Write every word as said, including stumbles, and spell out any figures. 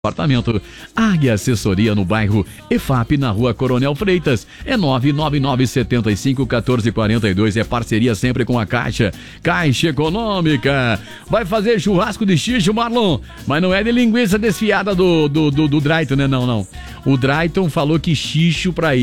Apartamento. Águia Assessoria no bairro E F A P, na rua Coronel Freitas. É nove nove nove sete cinco um quatro quatro dois. É parceria sempre com a Caixa. Caixa Econômica. Vai fazer churrasco de xixo, Marlon. Mas não é de linguiça desfiada do, do, do, do Drayton, né? Não, não. O Drayton falou que xixo pra ele